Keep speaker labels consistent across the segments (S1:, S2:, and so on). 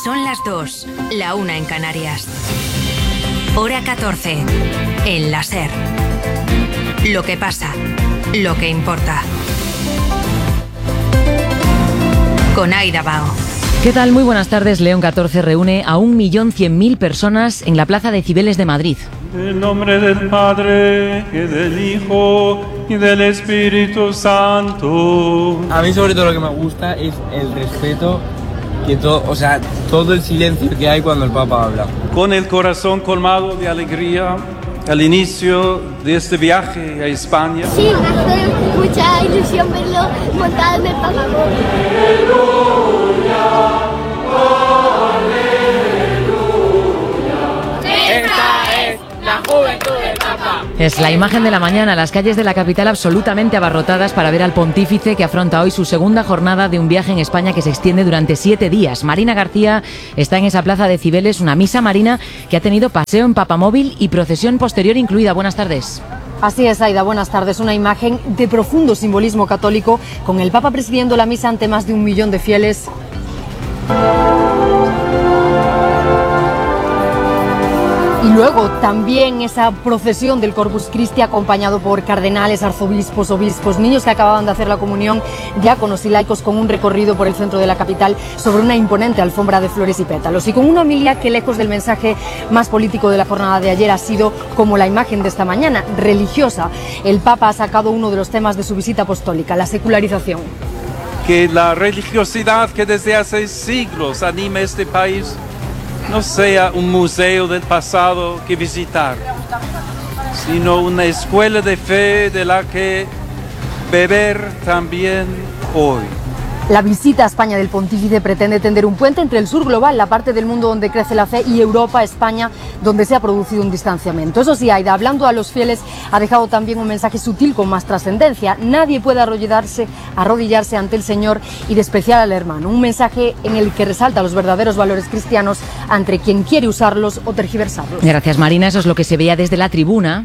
S1: Son las 2, la 1 en Canarias. Hora 14, en la SER. Lo que pasa, lo que importa. Con Aida Bao.
S2: ¿Qué tal? Muy buenas tardes. León XIV reúne a 1.100.000 personas en la Plaza de Cibeles de Madrid.
S3: En nombre del Padre, y del Hijo, y del Espíritu Santo.
S4: A mí sobre todo lo que me gusta es el respeto, que todo el silencio que hay cuando el Papa habla.
S3: Con el corazón colmado de alegría, al inicio de este viaje a España.
S5: Sí, me hace mucha ilusión verlo montado en el Papamóvil.
S2: Es la imagen de la mañana, las calles de la capital absolutamente abarrotadas para ver al pontífice que afronta hoy su segunda jornada de un viaje en España que se extiende durante 7 días. Marina García está en esa plaza de Cibeles, una misa marina que ha tenido paseo en papamóvil y procesión posterior incluida. Buenas tardes.
S6: Así es, Aida, buenas tardes. Una imagen de profundo simbolismo católico, con el Papa presidiendo la misa ante más de 1 millón de fieles. Y luego también esa procesión del Corpus Christi acompañado por cardenales, arzobispos, obispos, niños que acababan de hacer la comunión, diáconos y laicos, con un recorrido por el centro de la capital sobre una imponente alfombra de flores y pétalos. Y con una homilía que, lejos del mensaje más político de la jornada de ayer, ha sido como la imagen de esta mañana, religiosa. El Papa ha sacado uno de los temas de su visita apostólica, la secularización.
S3: Que la religiosidad que desde hace siglos anima este país no sea un museo del pasado que visitar, sino una escuela de fe de la que beber también hoy.
S6: La visita a España del pontífice pretende tender un puente entre el sur global, la parte del mundo donde crece la fe, y Europa, España, donde se ha producido un distanciamiento. Eso sí, Aida, hablando a los fieles, ha dejado también un mensaje sutil con más trascendencia. Nadie puede arrodillarse ante el Señor y despreciar al hermano. Un mensaje en el que resalta los verdaderos valores cristianos ante quien quiere usarlos o tergiversarlos.
S2: Gracias, Marina. Eso es lo que se veía desde la tribuna.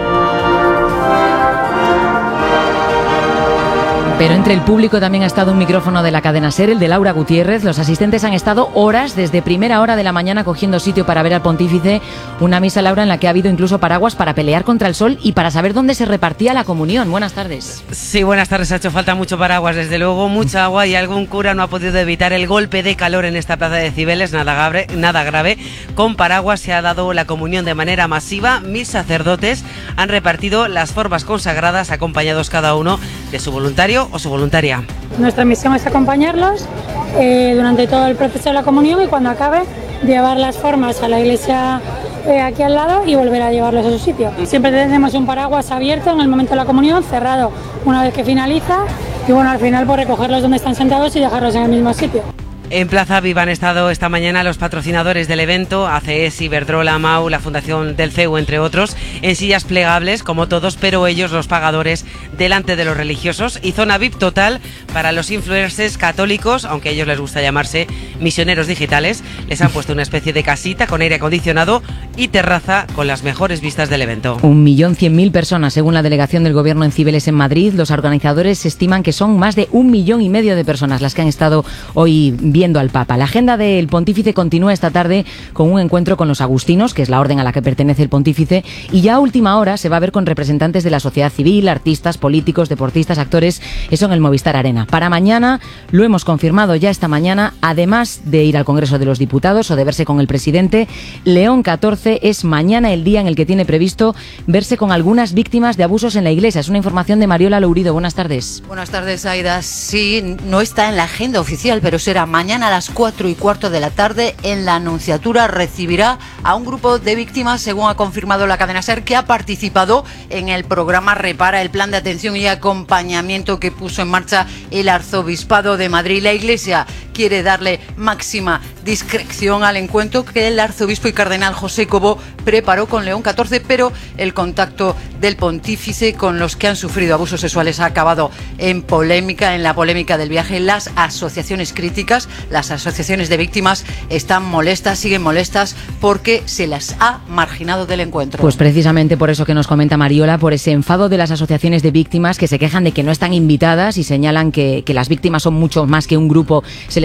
S2: Pero entre el público también ha estado un micrófono de la cadena SER, el de Laura Gutiérrez. Los asistentes han estado horas, desde primera hora de la mañana, cogiendo sitio para ver al pontífice. Una misa, Laura, en la que ha habido incluso paraguas para pelear contra el sol y para saber dónde se repartía la comunión. Buenas tardes.
S7: Sí, buenas tardes. Ha hecho falta mucho paraguas, desde luego, mucha agua, y algún cura no ha podido evitar el golpe de calor en esta plaza de Cibeles. Nada grave. Con paraguas se ha dado la comunión de manera masiva. 1000 sacerdotes han repartido las formas consagradas, acompañados cada uno de su voluntario o su voluntaria.
S8: Nuestra misión es acompañarlos durante todo el proceso de la comunión, y cuando acabe, llevar las formas a la iglesia aquí al lado y volver a llevarlos a su sitio. Siempre tenemos un paraguas abierto en el momento de la comunión, cerrado una vez que finaliza, y bueno, al final por recogerlos donde están sentados y dejarlos en el mismo sitio.
S7: En Plaza Viva han estado esta mañana los patrocinadores del evento, ACS, Iberdrola, MAU, la Fundación del CEU, entre otros, en sillas plegables, como todos, pero ellos, los pagadores, delante de los religiosos, y zona VIP total para los influencers católicos, aunque a ellos les gusta llamarse misioneros digitales. Les han puesto una especie de casita con aire acondicionado y terraza con las mejores vistas del evento.
S2: 1.100.000 personas, según la delegación del Gobierno en Cibeles, en Madrid. Los organizadores estiman que son más de 1,5 millones de personas las que han estado hoy viendo al Papa. La agenda del pontífice continúa esta tarde con un encuentro con los agustinos, que es la orden a la que pertenece el pontífice, y ya a última hora se va a ver con representantes de la sociedad civil, artistas, políticos, deportistas, actores, eso en el Movistar Arena. Para mañana, lo hemos confirmado ya esta mañana, además de ir al Congreso de los Diputados o de verse con el presidente, León XIV es mañana el día en el que tiene previsto verse con algunas víctimas de abusos en la Iglesia. Es una información de Mariola Lourido. Buenas tardes.
S9: Buenas tardes, Aida. Sí, no está en la agenda oficial, pero será mañana a las 4:15 de la tarde. En la Anunciatura recibirá a un grupo de víctimas, según ha confirmado la cadena SER, que ha participado en el programa Repara, el plan de atención y acompañamiento que puso en marcha el Arzobispado de Madrid. La Iglesia quiere darle máxima discreción al encuentro que el arzobispo y cardenal José Cobo preparó con León XIV, pero el contacto del pontífice con los que han sufrido abusos sexuales ha acabado en polémica, en la polémica del viaje. Las asociaciones críticas, las asociaciones de víctimas están molestas, siguen molestas, porque se las ha marginado del encuentro.
S2: Pues precisamente por eso que nos comenta Mariola, por ese enfado de las asociaciones de víctimas que se quejan de que no están invitadas y señalan que las víctimas son mucho más que un grupo seleccionado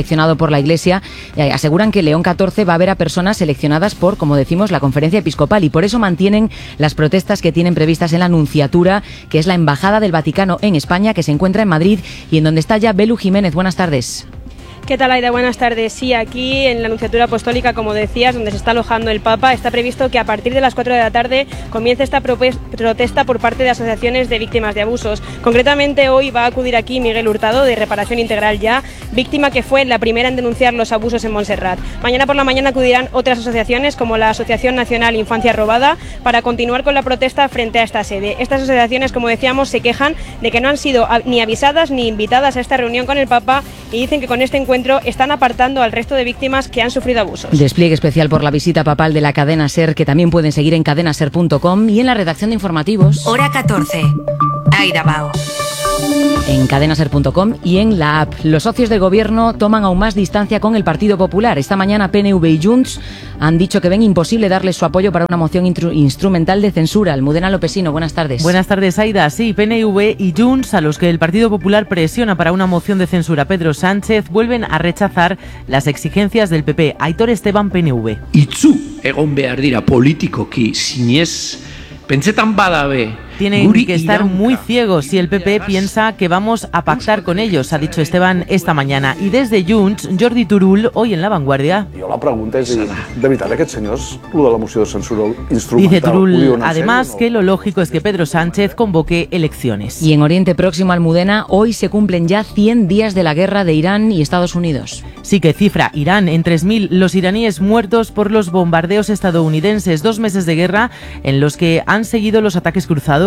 S2: seleccionado por la Iglesia, aseguran que León XIV va a ver a personas seleccionadas por, como decimos, la Conferencia Episcopal, y por eso mantienen las protestas que tienen previstas en la Nunciatura, que es la Embajada del Vaticano en España, que se encuentra en Madrid y en donde está ya Belu Jiménez. Buenas tardes.
S10: ¿Qué tal, Aida? Buenas tardes. Sí, aquí en la Nunciatura Apostólica, como decías, donde se está alojando el Papa, está previsto que a partir de las 4 de la tarde comience esta protesta por parte de asociaciones de víctimas de abusos. Concretamente, hoy va a acudir aquí Miguel Hurtado, de Reparación Integral Ya, víctima que fue la primera en denunciar los abusos en Montserrat. Mañana por la mañana acudirán otras asociaciones, como la Asociación Nacional Infancia Robada, para continuar con la protesta frente a esta sede. Estas asociaciones, como decíamos, se quejan de que no han sido ni avisadas ni invitadas a esta reunión con el Papa y dicen que con este encuentro están apartando al resto de víctimas que han sufrido abusos.
S2: Despliegue especial por la visita papal de la cadena SER, que también pueden seguir en cadenaser.com y en la redacción de informativos.
S1: Hora 14. Aida Bao.
S2: En cadenaser.com y en la app. Los socios del gobierno toman aún más distancia con el Partido Popular. Esta mañana PNV y Junts han dicho que ven imposible darles su apoyo para una moción instrumental de censura. Almudena Lopesino, buenas tardes.
S11: Buenas tardes, Aida. Sí, PNV y Junts, a los que el Partido Popular presiona para una moción de censura Pedro Sánchez, vuelven a rechazar las exigencias del PP. Aitor Esteban, PNV.
S12: Itzu egon behar dira politikoki sinez pentsetan badabe.
S11: Tienen que estar muy ciegos si el PP piensa que vamos a pactar con ellos, ha dicho Esteban esta mañana. Y desde Junts, Jordi Turull, hoy en La Vanguardia.
S13: Jo la pregunta és, de veritat, aquests senyors, lo de la moció de censura instrumental...
S11: Dice Turull, además, que lo lógico es que Pedro Sánchez convoque elecciones.
S2: Y en Oriente Próximo, Almudena, hoy se cumplen ya 100 días de la guerra de Irán y Estados Unidos.
S11: Sí, que cifra Irán en 3.000 los iraníes muertos por los bombardeos estadounidenses. 2 meses de guerra en los que han seguido los ataques cruzados,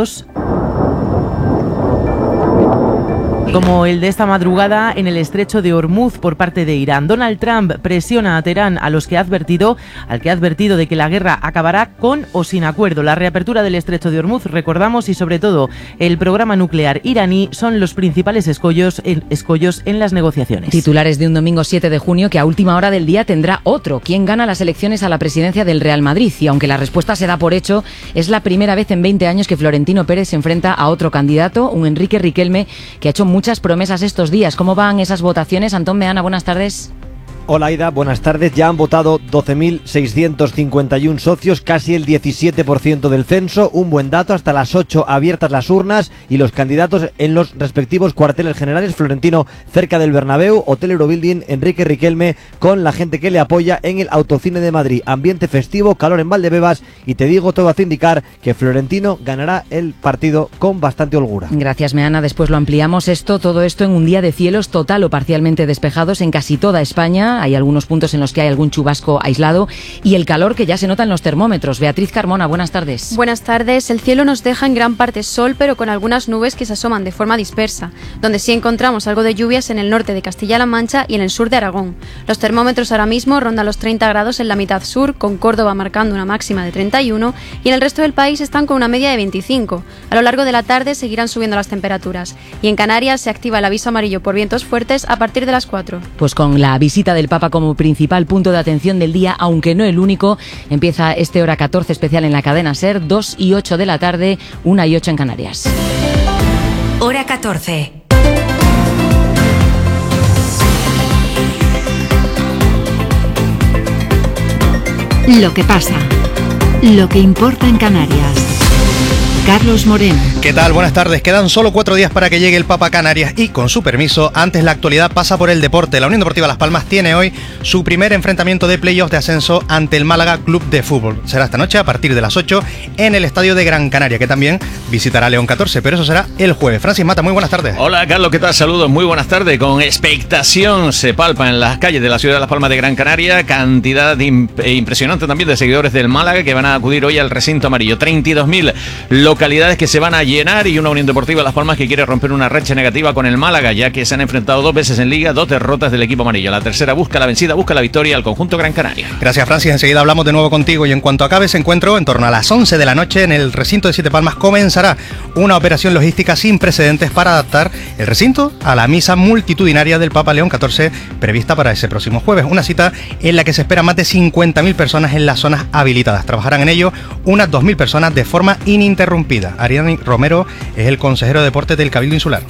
S11: como el de esta madrugada en el estrecho de Hormuz por parte de Irán. Donald Trump presiona a Teherán, al que ha advertido de que la guerra acabará con o sin acuerdo. La reapertura del estrecho de Hormuz, recordamos, y sobre todo el programa nuclear iraní son los principales escollos en las negociaciones.
S2: Titulares de un domingo 7 de junio que a última hora del día tendrá otro. ¿Quién gana las elecciones a la presidencia del Real Madrid? Y aunque la respuesta se da por hecho, es la primera vez en 20 años que Florentino Pérez se enfrenta a otro candidato, un Enrique Riquelme, que ha hecho muchas promesas estos días. ¿Cómo van esas votaciones? Antón Meana, buenas tardes.
S14: Hola, Aida, buenas tardes. Ya han votado 12.651 socios, casi el 17% del censo. Un buen dato, hasta las 8 abiertas las urnas y los candidatos en los respectivos cuarteles generales. Florentino cerca del Bernabéu, Hotel Eurobuilding, Enrique Riquelme con la gente que le apoya en el Autocine de Madrid. Ambiente festivo, calor en Valdebebas y te digo, todo hace indicar que Florentino ganará el partido con bastante holgura.
S2: Gracias, Meana. Después lo ampliamos todo esto en un día de cielos total o parcialmente despejados en casi toda España. Hay algunos puntos en los que hay algún chubasco aislado y el calor que ya se nota en los termómetros. Beatriz Carmona, buenas tardes.
S15: Buenas tardes. El cielo nos deja en gran parte sol, pero con algunas nubes que se asoman de forma dispersa, donde sí encontramos algo de lluvias en el norte de Castilla-La Mancha y en el sur de Aragón. Los termómetros ahora mismo rondan los 30 grados en la mitad sur, con Córdoba marcando una máxima de 31 y en el resto del país están con una media de 25. A lo largo de la tarde seguirán subiendo las temperaturas y en Canarias se activa el aviso amarillo por vientos fuertes a partir de las 4.
S2: Pues con la visita del Papa como principal punto de atención del día, aunque no el único, empieza este Hora 14 especial en la cadena SER, 2 y 8 de la tarde, 1 y 8 en Canarias.
S1: Hora 14. Lo que pasa, lo que importa en Canarias. Carlos Moreno.
S16: ¿Qué tal? Buenas tardes. Quedan solo 4 días para que llegue el Papa a Canarias y, con su permiso, antes la actualidad pasa por el deporte. La Unión Deportiva Las Palmas tiene hoy su primer enfrentamiento de playoffs de ascenso ante el Málaga Club de Fútbol. Será esta noche a partir de las 8 en el Estadio de Gran Canaria, que también visitará León XIV, pero eso será el jueves. Francis Mata, muy buenas tardes.
S17: Hola, Carlos, ¿qué tal? Saludos, muy buenas tardes. Con expectación se palpa en las calles de la ciudad de Las Palmas de Gran Canaria, cantidad impresionante también de seguidores del Málaga que van a acudir hoy al recinto amarillo. 32.000 localidades que se van a llenar y una Unión Deportiva Las Palmas que quiere romper una racha negativa con el Málaga, ya que se han enfrentado 2 veces en Liga, 2 derrotas del equipo amarillo. La tercera busca la vencida, busca la victoria al conjunto Gran Canaria.
S16: Gracias, Francis. Enseguida hablamos de nuevo contigo y en cuanto acabe ese encuentro, en torno a las 11 de la noche en el recinto de Siete Palmas comenzará una operación logística sin precedentes para adaptar el recinto a la misa multitudinaria del Papa León XIV prevista para ese próximo jueves. Una cita en la que se espera más de 50.000 personas en las zonas habilitadas. Trabajarán en ello unas 2.000 personas de forma ininterrumpida. Ariani Romero es el consejero de deportes del Cabildo Insular.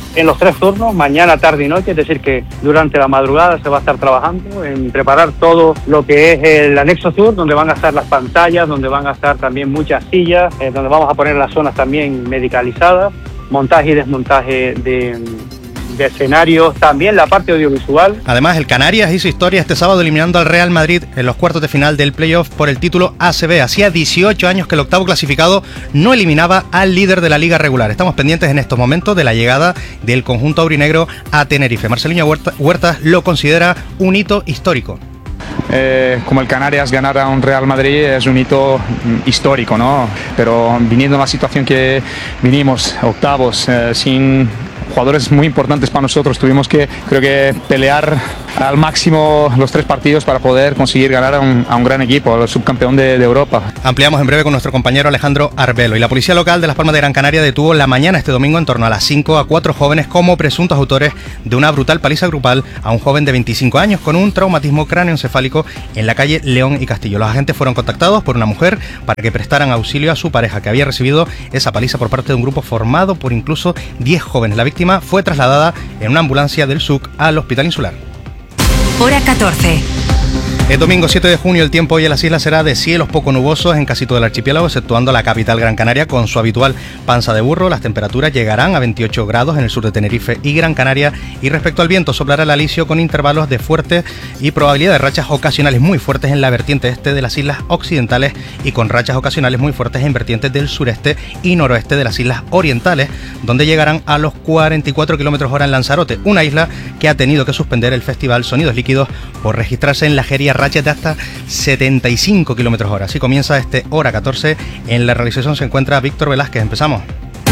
S18: en los 3 turnos, mañana, tarde y noche, es decir que durante la madrugada se va a estar trabajando en preparar todo lo que es el anexo sur, donde van a estar las pantallas, donde van a estar también muchas sillas, donde vamos a poner las zonas también medicalizadas, montaje y desmontaje de escenarios, también la parte audiovisual.
S16: Además, el Canarias hizo historia este sábado eliminando al Real Madrid en los cuartos de final del playoff por el título ACB. Hacía 18 años que el octavo clasificado no eliminaba al líder de la liga regular. Estamos pendientes en estos momentos de la llegada del conjunto aurinegro a Tenerife. Marceliño Huertas lo considera un hito histórico.
S19: Como el Canarias ganar a un Real Madrid es un hito histórico, ¿no? Pero viniendo en la situación que vinimos, octavos, sin jugadores muy importantes para nosotros, tuvimos que, creo que, pelear al máximo los 3 partidos para poder conseguir ganar a un gran equipo, al subcampeón de Europa.
S16: Ampliamos en breve con nuestro compañero Alejandro Arbelo. Y la policía local de Las Palmas de Gran Canaria detuvo la mañana este domingo en torno a las 5 a 4 jóvenes como presuntos autores de una brutal paliza grupal a un joven de 25 años con un traumatismo cráneoencefálico en la calle León y Castillo. Los agentes fueron contactados por una mujer para que prestaran auxilio a su pareja, que había recibido esa paliza por parte de un grupo formado por incluso 10 jóvenes. La víctima fue trasladada en una ambulancia del SUC al Hospital Insular.
S1: Hora 14.
S16: El domingo 7 de junio el tiempo hoy en las islas será de cielos poco nubosos en casi todo el archipiélago, exceptuando la capital Gran Canaria con su habitual panza de burro. Las temperaturas llegarán a 28 grados en el sur de Tenerife y Gran Canaria, y respecto al viento soplará el alisio con intervalos de fuertes y probabilidad de rachas ocasionales muy fuertes en la vertiente este de las islas occidentales y con rachas ocasionales muy fuertes en vertientes del sureste y noroeste de las islas orientales, donde llegarán a los 44 km/h en Lanzarote, una isla que ha tenido que suspender el festival Sonidos Líquidos por registrarse en la Jería rachas de hasta 75 km/h. Así comienza este Hora 14. En la realización se encuentra Víctor Velázquez. Empezamos.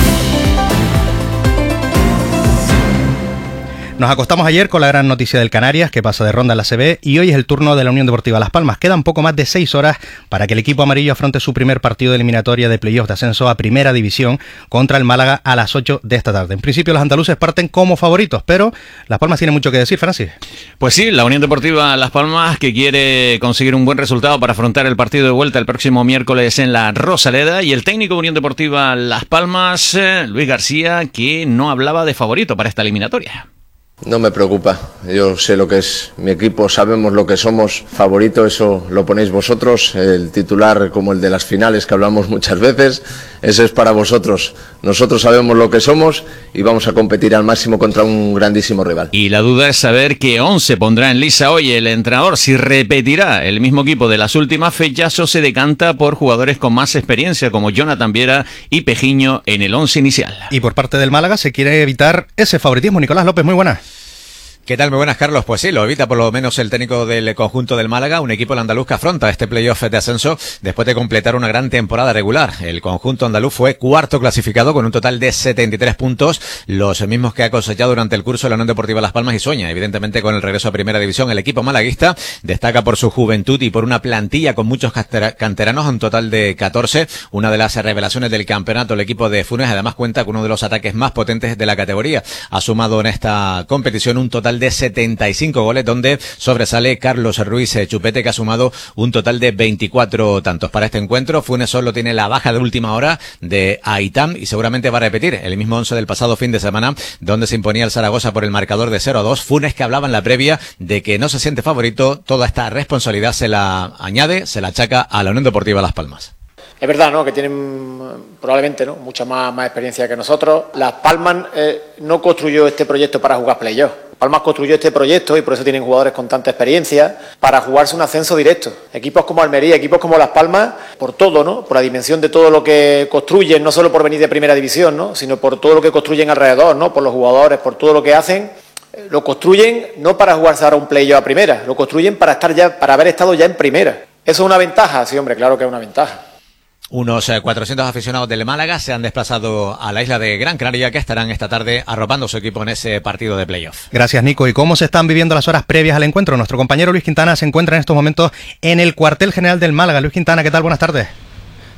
S16: Nos acostamos ayer con la gran noticia del Canarias, que pasa de ronda en la ACB, y hoy es el turno de la Unión Deportiva Las Palmas. Quedan poco más de 6 horas para que el equipo amarillo afronte su primer partido de eliminatoria de playoff de ascenso a Primera División contra el Málaga a las 8 de esta tarde. En principio los andaluces parten como favoritos, pero Las Palmas tiene mucho que decir, Francis.
S17: Pues sí, la Unión Deportiva Las Palmas, que quiere conseguir un buen resultado para afrontar el partido de vuelta el próximo miércoles en la Rosaleda, y el técnico de Unión Deportiva Las Palmas, Luis García, que no hablaba de favorito para esta eliminatoria.
S20: No me preocupa, yo sé lo que es mi equipo, sabemos lo que somos, favorito eso lo ponéis vosotros, el titular como el de las finales que hablamos muchas veces, ese es para vosotros, nosotros sabemos lo que somos y vamos a competir al máximo contra un grandísimo rival.
S17: Y la duda es saber qué 11 pondrá en lisa hoy el entrenador, si repetirá el mismo equipo de las últimas fechas o se decanta por jugadores con más experiencia como Jonathan Viera y Pejiño en el 11 inicial.
S16: Y por parte del Málaga se quiere evitar ese favoritismo. Nicolás López, muy buenas.
S21: ¿Qué tal? Muy buenas, Carlos. Pues sí, lo evita por lo menos el técnico del conjunto del Málaga, un equipo andaluz que afronta este playoff de ascenso después de completar una gran temporada regular. El conjunto andaluz fue cuarto clasificado con un total de 73 puntos, los mismos que ha cosechado durante el curso de la Unión Deportiva Las Palmas, y sueña evidentemente con el regreso a Primera División. El equipo malaguista destaca por su juventud y por una plantilla con muchos canteranos, un total de 14, una de las revelaciones del campeonato. El equipo de Funes además cuenta con uno de los ataques más potentes de la categoría. Ha sumado en esta competición un total de 75 goles, donde sobresale Carlos Ruiz Chupete, que ha sumado un total de 24 tantos. Para este encuentro, Funes solo tiene la baja de última hora de Aitam y seguramente va a repetir el mismo 11 del pasado fin de semana, donde se imponía el Zaragoza por el marcador de 0-2. Funes, que hablaba en la previa de que no se siente favorito, toda esta responsabilidad se la añade, se la achaca a la Unión Deportiva Las Palmas.
S22: Es verdad, ¿no?, que tienen probablemente, ¿no?, mucha más experiencia que nosotros. Las Palmas no construyó este proyecto para jugar playoff. Las Palmas construyó este proyecto, y por eso tienen jugadores con tanta experiencia, para jugarse un ascenso directo. Equipos como Almería, equipos como Las Palmas, por todo, ¿no?, por la dimensión de todo lo que construyen, no solo por venir de Primera División, ¿no?, sino por todo lo que construyen alrededor, ¿no?, por los jugadores, por todo lo que hacen. Lo construyen no para jugarse ahora un playoff a Primera, lo construyen para estar ya, para haber estado ya en Primera. ¿Eso es una ventaja? Sí, hombre, claro que es una ventaja.
S21: Unos 400 aficionados del Málaga se han desplazado a la isla de Gran Canaria, que estarán esta tarde arropando su equipo en ese partido de playoff.
S16: Gracias, Nico. ¿Y cómo se están viviendo las horas previas al encuentro? Nuestro compañero Luis Quintana se encuentra en estos momentos en el cuartel general del Málaga. Luis Quintana, ¿qué tal? Buenas tardes.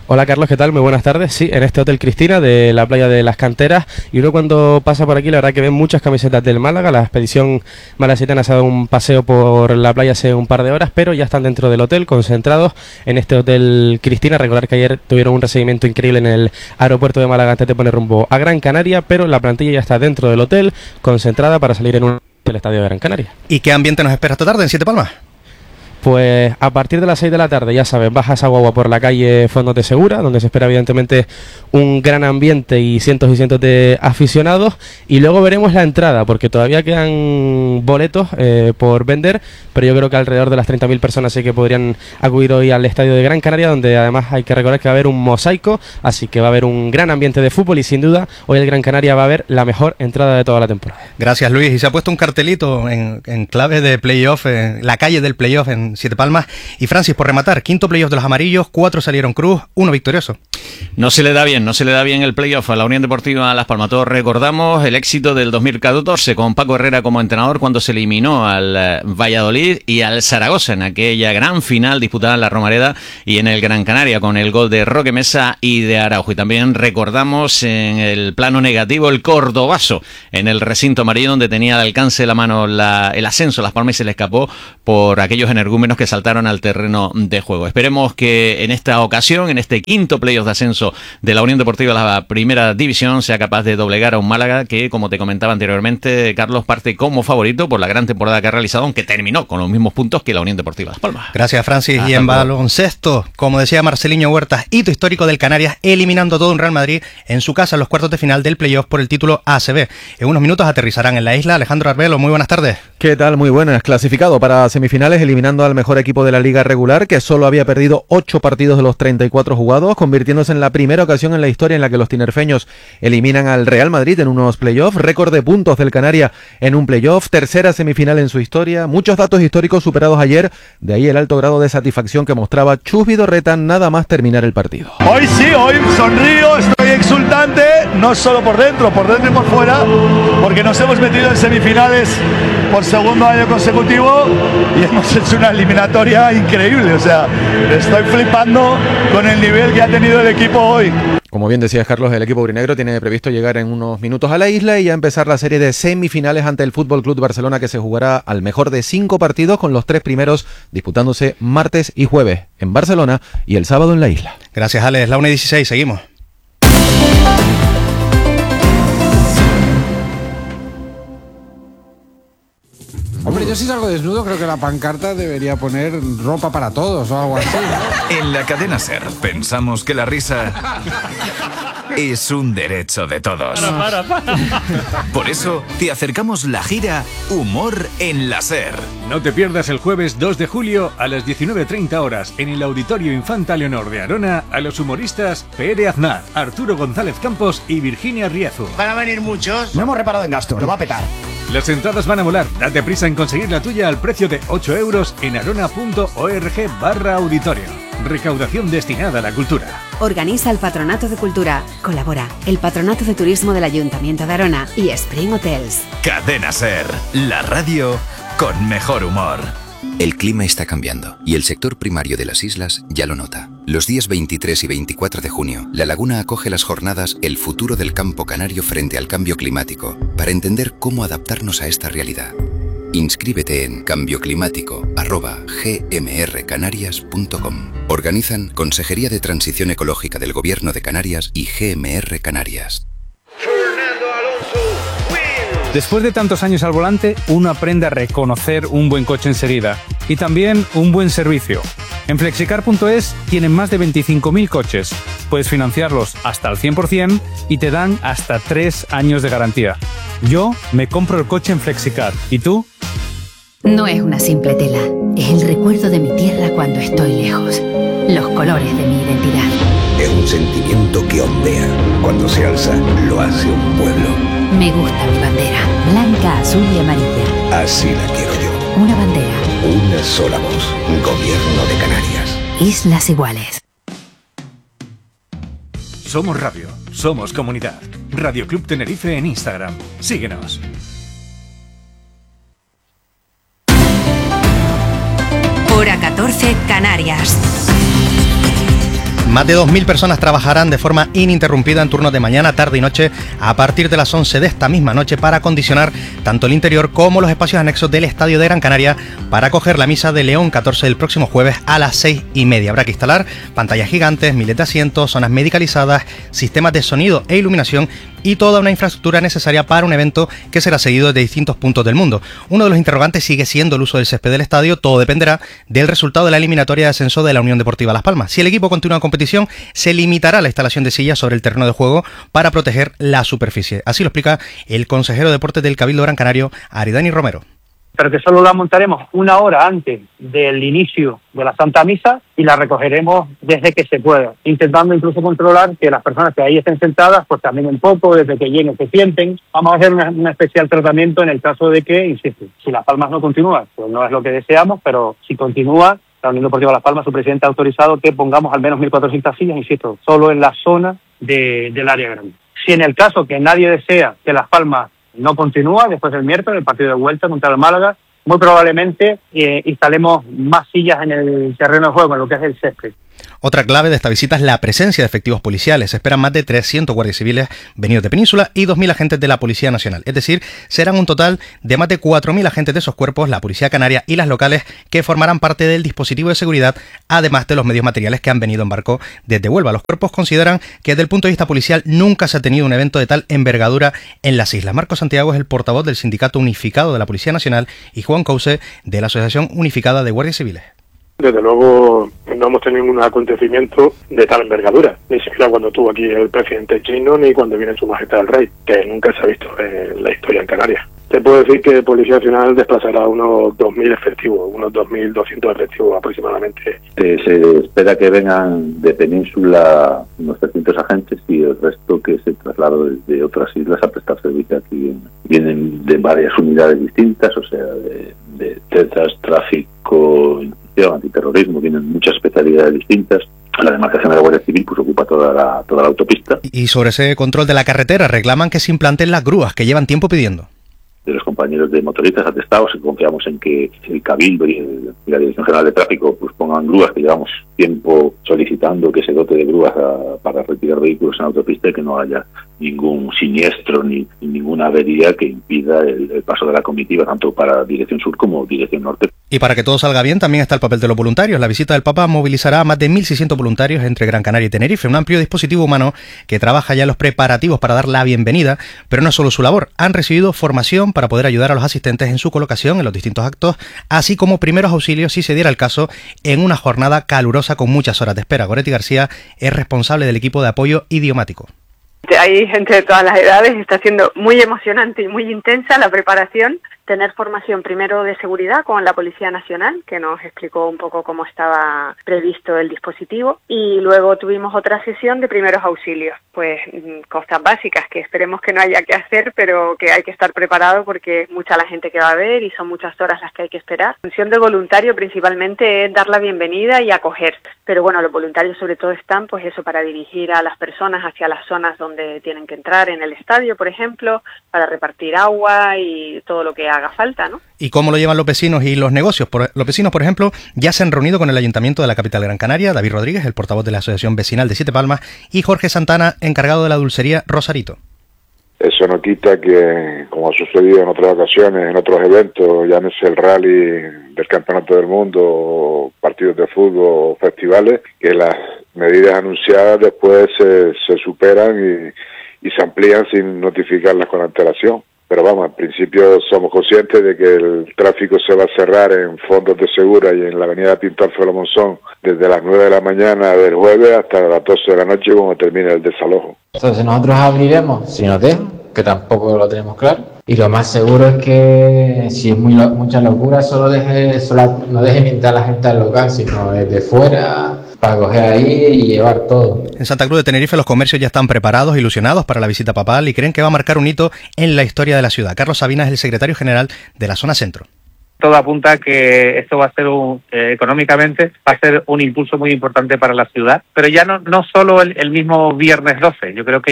S4: Hola Carlos, ¿qué tal? Muy buenas tardes. Sí, en este Hotel Cristina de la playa de las Canteras, y uno cuando pasa por aquí la verdad que ven muchas camisetas del Málaga. La expedición malacitana se ha dado un paseo por la playa hace un par de horas, pero ya están dentro del hotel, concentrados en este Hotel Cristina. Recordar que ayer tuvieron un recibimiento increíble en el aeropuerto de Málaga antes de poner rumbo a Gran Canaria, pero la plantilla ya está dentro del hotel, concentrada para salir en el estadio de Gran Canaria.
S16: ¿Y qué ambiente nos espera esta tarde en Siete Palmas?
S4: Pues a partir de las 6 de la tarde, ya sabes, bajas a guagua por la calle Fondos de Segura, donde se espera evidentemente un gran ambiente y cientos de aficionados, y luego veremos la entrada, porque todavía quedan boletos por vender, pero yo creo que alrededor de las 30.000 personas sí que podrían acudir hoy al estadio de Gran Canaria, donde además hay que recordar que va a haber un mosaico, así que va a haber un gran ambiente de fútbol, y sin duda hoy el Gran Canaria va a haber la mejor entrada de toda la temporada.
S16: Gracias, Luis. Y se ha puesto un cartelito en clave de playoff, en la calle del playoff en Siete Palmas. Y Francis, por rematar, quinto playoff de los amarillos, 4 salieron cruz, 1 victorioso.
S17: No se le da bien el playoff a la Unión Deportiva Las Palmas. Todos recordamos el éxito del 2014 con Paco Herrera como entrenador, cuando se eliminó al Valladolid y al Zaragoza en aquella gran final disputada en la Romareda y en el Gran Canaria, con el gol de Roque Mesa y de Araujo. Y también recordamos en el plano negativo el Cordobaso en el recinto amarillo, donde tenía al alcance de la mano el ascenso Las Palmas, y se le escapó por aquellos energúmenos que saltaron al terreno de juego. Esperemos que en esta ocasión, en este quinto playoff de ascenso de la Unión Deportiva a la primera división, sea capaz de doblegar a un Málaga que, como te comentaba anteriormente, Carlos, parte como favorito por la gran temporada que ha realizado, aunque terminó con los mismos puntos que la Unión Deportiva Las Palmas.
S16: Gracias, Francis. Y en baloncesto, como decía Marceliño Huertas, hito histórico del Canarias, eliminando todo un Real Madrid en su casa en los cuartos de final del playoff por el título ACB. En unos minutos aterrizarán en la isla. Alejandro Arbelo, muy buenas tardes.
S5: ¿Qué tal? Muy buenas. Clasificado para semifinales, eliminando al mejor equipo de la liga regular, que solo había perdido 8 partidos de los 34 jugados, convirtiéndose en la primera ocasión en la historia en la que los tinerfeños eliminan al Real Madrid en unos playoffs. Récord de puntos del Canaria en un playoff, tercera semifinal en su historia, muchos datos históricos superados ayer, de ahí el alto grado de satisfacción que mostraba Chus Vidorreta nada más terminar el partido.
S23: Hoy sí, hoy sonrío, estoy exultante, no solo por dentro y por fuera, porque nos hemos metido en semifinales por segundo año consecutivo y hemos hecho una eliminatoria increíble. O sea, estoy flipando con el nivel que ha tenido el equipo hoy.
S5: Como bien decías, Carlos, el equipo aurinegro tiene previsto llegar en unos minutos a la isla y ya empezar la serie de semifinales ante el Fútbol Club Barcelona, que se jugará al mejor de 5 partidos, con los 3 primeros disputándose martes y jueves en Barcelona y el sábado en la isla.
S16: Gracias, Alex. La 1:16, seguimos.
S24: Hombre, yo si salgo desnudo creo que la pancarta debería poner ropa para todos o algo así, ¿no?
S25: En la cadena SER pensamos que la risa es un derecho de todos.
S24: Para.
S25: Por eso te acercamos la gira Humor en la SER.
S26: No te pierdas el jueves 2 de julio a las 19:30 horas en el Auditorio Infanta Leonor de Arona a los humoristas Pere Aznar, Arturo González Campos y Virginia Riezo.
S27: Van a venir muchos. No hemos reparado en gasto, lo va a petar.
S26: Las entradas van a volar. Date prisa en conseguir la tuya al precio de 8 euros en arona.org/auditorio. Recaudación destinada a la cultura.
S28: Organiza el Patronato de Cultura. Colabora el Patronato de Turismo del Ayuntamiento de Arona y Spring Hotels.
S25: Cadena SER, la radio con mejor humor.
S29: El clima está cambiando y el sector primario de las islas ya lo nota. Los días 23 y 24 de junio, La Laguna acoge las jornadas El futuro del campo canario frente al cambio climático, para entender cómo adaptarnos a esta realidad. Inscríbete en cambioclimático@gmrcanarias.com. Organizan Consejería de Transición Ecológica del Gobierno de Canarias y GMR Canarias.
S30: Después de tantos años al volante, uno aprende a reconocer un buen coche enseguida y también un buen servicio. En Flexicar.es tienen más de 25.000 coches. Puedes financiarlos hasta el 100% y te dan hasta 3 años de garantía. Yo me compro el coche en Flexicar. ¿Y tú?
S28: No es una simple tela, es el recuerdo de mi tierra cuando estoy lejos. Los colores de mi identidad.
S31: Es un sentimiento que ondea. Cuando se alza, lo hace un pueblo.
S28: Me gusta mi bandera, blanca, azul y amarilla.
S31: Así la quiero yo.
S28: Una bandera.
S31: Una sola voz. Gobierno de Canarias.
S28: Islas Iguales.
S26: Somos radio, somos comunidad. Radio Club Tenerife en Instagram. Síguenos.
S1: Hora 14, Canarias.
S16: Más de 2.000 personas trabajarán de forma ininterrumpida en turnos de mañana, tarde y noche a partir de las 11 de esta misma noche para acondicionar tanto el interior como los espacios anexos del Estadio de Gran Canaria para acoger la misa de León 14 del próximo jueves a las 6:30. Habrá que instalar pantallas gigantes, miles de asientos, zonas medicalizadas, sistemas de sonido e iluminación y toda una infraestructura necesaria para un evento que será seguido desde distintos puntos del mundo. Uno de los interrogantes sigue siendo el uso del césped del estadio. Todo dependerá del resultado de la eliminatoria de ascenso de la Unión Deportiva Las Palmas. Si el equipo continúa en competición, se limitará la instalación de sillas sobre el terreno de juego para proteger la superficie. Así lo explica el consejero de Deportes del Cabildo Gran Canario, Aridani Romero.
S18: Pero que solo la montaremos una hora antes del inicio de la Santa Misa y la recogeremos desde que se pueda, intentando incluso controlar que las personas que ahí estén sentadas pues también un poco, desde que lleguen se sienten. Vamos a hacer un especial tratamiento en el caso de que, insisto, si Las Palmas no continúa, pues no es lo que deseamos, pero si continúa, la Unión Deportiva Las Palmas, su presidente ha autorizado que pongamos al menos 1.400 sillas, insisto, solo en la zona del área grande. Si en el caso que nadie desea que Las Palmas no continúa, después del miércoles, el partido de vuelta contra el Málaga, muy probablemente instalemos más sillas en el terreno de juego, en lo que es el césped.
S16: Otra clave de esta visita es la presencia de efectivos policiales. Se esperan más de 300 guardias civiles venidos de Península y 2.000 agentes de la Policía Nacional. Es decir, serán un total de más de 4.000 agentes de esos cuerpos, la Policía Canaria y las locales, que formarán parte del dispositivo de seguridad, además de los medios materiales que han venido en barco desde Huelva. Los cuerpos consideran que desde el punto de vista policial nunca se ha tenido un evento de tal envergadura en las islas. Marcos Santiago es el portavoz del Sindicato Unificado de la Policía Nacional y Juan Couce de la Asociación Unificada de Guardias Civiles.
S3: Desde luego no hemos tenido ningún acontecimiento de tal envergadura, ni siquiera cuando estuvo aquí el presidente chino, ni cuando viene su majestad el rey, que nunca se ha visto en la historia en Canarias. Te puedo decir que Policía Nacional desplazará unos 2.000 efectivos, unos 2.200 efectivos aproximadamente.
S6: Se espera que vengan de Península unos 300 agentes y el resto que se trasladó desde otras islas a prestar servicio aquí. Vienen de varias unidades distintas, o sea, de tráfico, antiterrorismo, tienen muchas especialidades distintas. La demarcación de la Guardia Civil pues ocupa toda la autopista.
S16: Y sobre ese control de la carretera reclaman que se implanten las grúas, que llevan tiempo pidiendo.
S6: De los compañeros de motoristas atestados, y confiamos en que el Cabildo y la Dirección General de Tráfico pues pongan grúas, que llevamos tiempo solicitando que se dote de grúas para retirar vehículos en autopista y que no haya ningún siniestro ni ninguna avería que impida el paso de la comitiva, tanto para dirección sur como dirección norte.
S16: Y para que todo salga bien también está el papel de los voluntarios. La visita del Papa movilizará a más de 1.600 voluntarios entre Gran Canaria y Tenerife, un amplio dispositivo humano que trabaja ya en los preparativos para dar la bienvenida, pero no es solo su labor. Han recibido formación para poder ayudar a los asistentes en su colocación en los distintos actos, así como primeros auxilios si se diera el caso en una jornada calurosa con muchas horas de espera. Goretti García es responsable del equipo de apoyo idiomático.
S7: Hay gente de todas las edades, está siendo muy emocionante y muy intensa la preparación. Tener formación primero de seguridad con la Policía Nacional, que nos explicó un poco cómo estaba previsto el dispositivo, y luego tuvimos otra sesión de primeros auxilios, pues cosas básicas que esperemos que no haya que hacer, pero que hay que estar preparado porque es mucha la gente que va a ver y son muchas horas las que hay que esperar. La función del voluntario principalmente es dar la bienvenida y acoger, pero bueno, los voluntarios sobre todo están pues eso, para dirigir a las personas hacia las zonas donde tienen que entrar en el estadio, por ejemplo, para repartir agua y todo lo que haga falta, ¿no?
S16: ¿Y cómo lo llevan los vecinos y los negocios? Los vecinos, por ejemplo, ya se han reunido con el Ayuntamiento de la capital Gran Canaria, David Rodríguez, el portavoz de la Asociación Vecinal de Siete Palmas, y Jorge Santana, encargado de la dulcería Rosarito.
S8: Eso no quita que, como ha sucedido en otras ocasiones, en otros eventos, llámese el rally del Campeonato del Mundo, partidos de fútbol, festivales, que las medidas anunciadas después se superan y se amplían sin notificarlas con antelación. Pero vamos, en principio somos conscientes de que el tráfico se va a cerrar en Fondos de Segura y en la avenida Pintor Felo Monzón desde las 9 de la mañana del jueves hasta las 12 de la noche cuando termine el desalojo.
S9: Entonces nosotros abriremos si nos dejan, que tampoco lo tenemos claro. Y lo más seguro es que si es mucha locura, no deje mientras la gente al local, sino desde fuera, para coger ahí y llevar todo.
S16: En Santa Cruz de Tenerife los comercios ya están preparados, ilusionados para la visita papal y creen que va a marcar un hito en la historia de la ciudad. Carlos Sabina es el secretario general de la zona centro.
S18: Todo apunta a que esto va a ser económicamente va a ser un impulso muy importante para la ciudad, pero ya no solo el mismo viernes 12. Yo creo que ya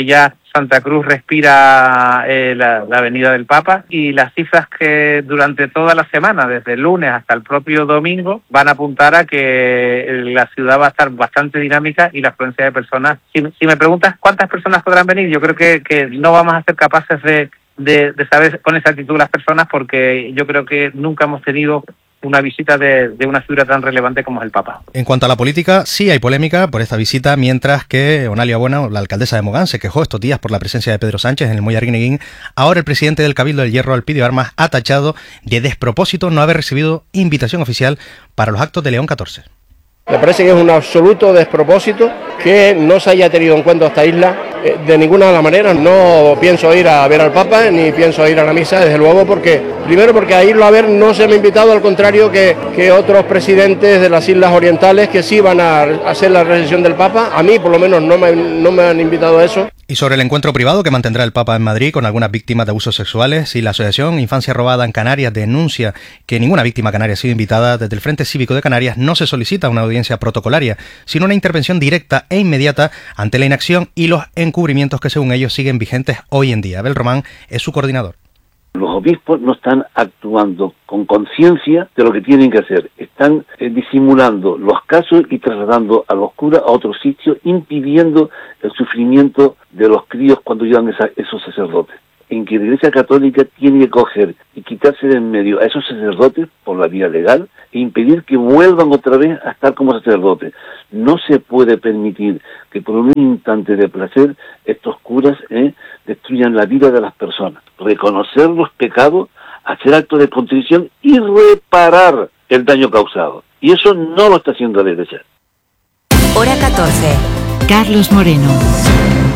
S18: Santa Cruz respira la venida del Papa, y las cifras que durante toda la semana, desde el lunes hasta el propio domingo, van a apuntar a que la ciudad va a estar bastante dinámica y la afluencia de personas. Si me preguntas cuántas personas podrán venir, yo creo que no vamos a ser capaces de saber con exactitud las personas, porque yo creo que nunca hemos tenido una visita de una figura tan relevante como es el Papa.
S16: En cuanto a la política, sí hay polémica por esta visita, mientras que Onalia Bueno, la alcaldesa de Mogán, se quejó estos días por la presencia de Pedro Sánchez en el Muelle Arguineguín. Ahora el presidente del Cabildo del Hierro, Elpidio Armas, ha tachado de despropósito no haber recibido invitación oficial para los actos de León XIV.
S2: Me parece que es un absoluto despropósito que no se haya tenido en cuenta esta isla de ninguna de las maneras. No pienso ir a ver al Papa ni pienso ir a la misa, desde luego, primero porque a irlo a ver no se me ha invitado, al contrario que otros presidentes de las Islas Orientales que sí van a hacer la recepción del Papa. A mí por lo menos no me han invitado a eso.
S16: Y sobre el encuentro privado que mantendrá el Papa en Madrid con algunas víctimas de abusos sexuales, y la Asociación Infancia Robada en Canarias denuncia que ninguna víctima canaria ha sido invitada, desde el Frente Cívico de Canarias no se solicita una audiencia protocolaria, sino una intervención directa e inmediata ante la inacción y los encubrimientos que según ellos siguen vigentes hoy en día. Abel Román es su coordinador.
S6: Los obispos no están actuando con conciencia de lo que tienen que hacer. Están disimulando los casos y trasladando a los curas a otros sitios, impidiendo el sufrimiento de los críos cuando llevan esos sacerdotes. En que la Iglesia Católica tiene que coger y quitarse de en medio a esos sacerdotes por la vía legal e impedir que vuelvan otra vez a estar como sacerdotes. No se puede permitir que por un instante de placer estos curas destruyan la vida de las personas. Reconocer los pecados, hacer actos de contrición y reparar el daño causado. Y eso no lo está haciendo la Iglesia.
S1: Hora 14.
S28: Carlos Moreno.